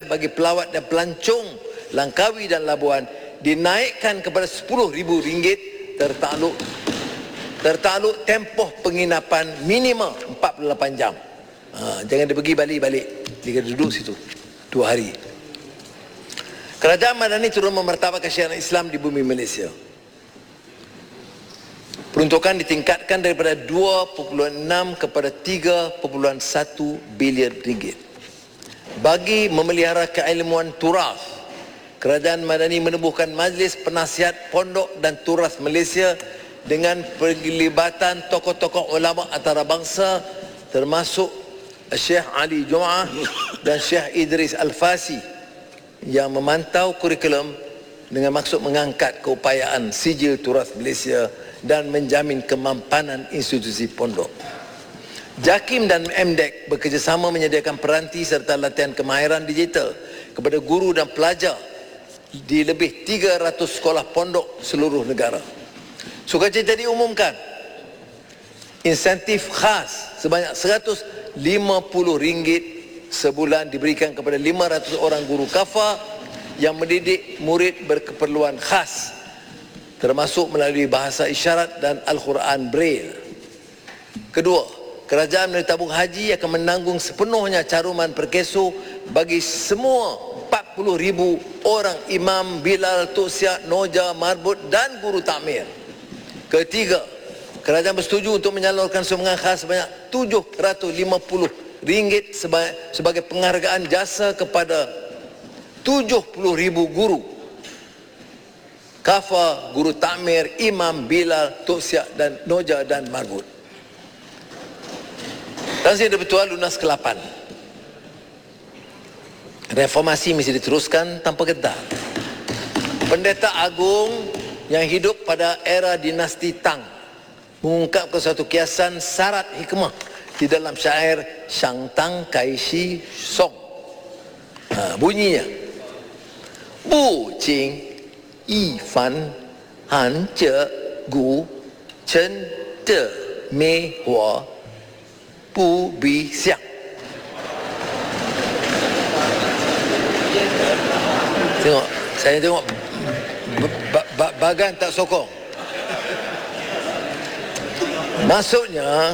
bagi pelawat dan pelancong Langkawi dan Labuan dinaikkan kepada RM10,000 tertakluk tempoh penginapan minimum 48 jam. Jangan dia pergi balik, dia duduk situ 2 hari. Kerajaan Madani turut memartabatkan syariat Islam di bumi Malaysia. Peruntukan ditingkatkan daripada 2.6 kepada 3.1 bilion ringgit. Bagi memelihara keilmuan turas, Kerajaan Madani menubuhkan Majlis Penasihat Pondok dan Turas Malaysia dengan perlibatan tokoh-tokoh ulama antarabangsa termasuk Syekh Ali Jumaah dan Syekh Idris Al-Fasi yang memantau kurikulum dengan maksud mengangkat keupayaan sijil turas Malaysia dan menjamin kemampanan institusi pondok. JAKIM dan MDEC bekerjasama menyediakan peranti serta latihan kemahiran digital kepada guru dan pelajar di lebih 300 sekolah pondok seluruh negara. Sukacita diumumkan insentif khas sebanyak RM150 sebulan diberikan kepada 500 orang guru kafa yang mendidik murid berkeperluan khas, termasuk melalui bahasa isyarat dan Al-Quran Braille. Kedua, Kerajaan Melalui Tabung Haji akan menanggung sepenuhnya caruman perkeso bagi semua 40,000 orang imam, bilal, tuksiat, noja, marbut dan guru takmir. Ketiga, kerajaan bersetuju untuk menyalurkan sumbangan khas sebanyak RM750 sebagai penghargaan jasa kepada 70,000 guru kafa, guru takmir, imam, bilal, tuksiat dan noja dan marbut. Tanzim Bertuah lunas ke-8. Reformasi mesti diteruskan tanpa gedar. Pendeta Agung yang hidup pada era dinasti Tang mengungkapkan suatu kiasan syarat hikmah di dalam syair Shang Tang Kai Shi Song. Bunyinya, Bu Jing Yi Fan Han Je Gu Chen De Me Hua Bu Bi Xiang. Tengok, saya tengok bagan tak sokong. Maksud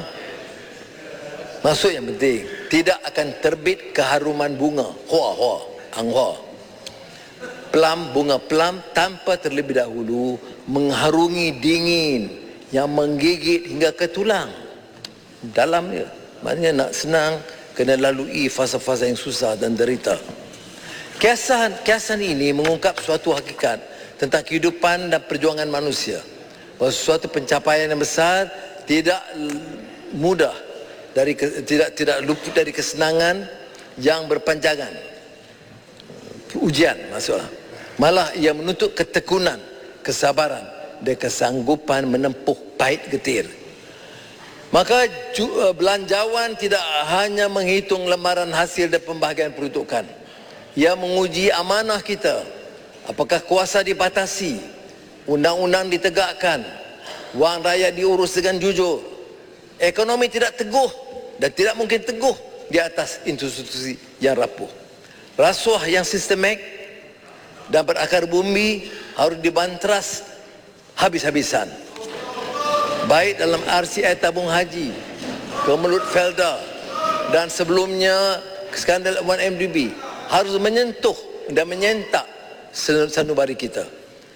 yang penting, tidak akan terbit keharuman bunga anghua pelam, bunga pelam tanpa terlebih dahulu mengharungi dingin yang menggigit hingga ke tulang dalam dia. Maknanya nak senang kena lalui fasa-fasa yang susah dan derita. Kiasan ini mengungkap suatu hakikat tentang kehidupan dan perjuangan manusia, bahawa suatu pencapaian yang besar tidak mudah, tidak luput dari kesenangan yang berpanjangan, ujian maksudnya. Malah ia menuntut ketekunan, kesabaran dan kesanggupan menempuh pahit getir. Maka belanjawan tidak hanya menghitung lembaran hasil dan pembahagian peruntukan. Ia menguji amanah kita. Apakah kuasa dibatasi, undang-undang ditegakkan, wang rakyat diurus dengan jujur, ekonomi tidak teguh dan tidak mungkin teguh di atas institusi yang rapuh. Rasuah yang sistemik dan berakar bumi harus dibantras habis-habisan. Baik dalam RCI Tabung Haji, Kemelut Felda dan sebelumnya skandal 1MDB harus menyentuh dan menyentak sanubari kita.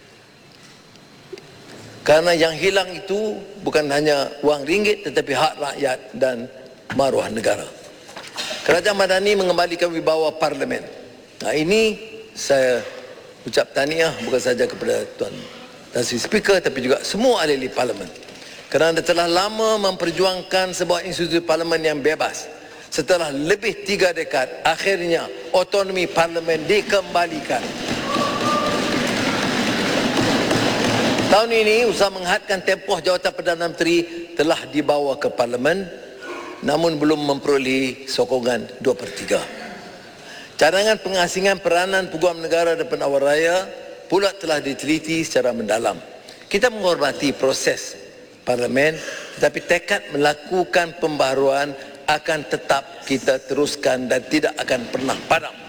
Karena yang hilang itu bukan hanya wang ringgit tetapi hak rakyat dan maruah negara. Kerajaan Madani mengembalikan wibawa parlimen. Nah, ini saya ucap tahniah bukan saja kepada Tuan Tan Sri Speaker tapi juga semua ahli parlimen. Kerana telah lama memperjuangkan sebuah institusi parlimen yang bebas. Setelah lebih 3 dekad, akhirnya otonomi parlimen dikembalikan. Tahun ini, usaha menghadkan tempoh jawatan Perdana Menteri telah dibawa ke parlimen, namun belum memperolehi sokongan 2/3. Cadangan pengasingan peranan peguam negara dan penawar raya pula telah diteliti secara mendalam. Kita menghormati proses parlimen, tetapi tekad melakukan pembaharuan akan tetap kita teruskan dan tidak akan pernah padam.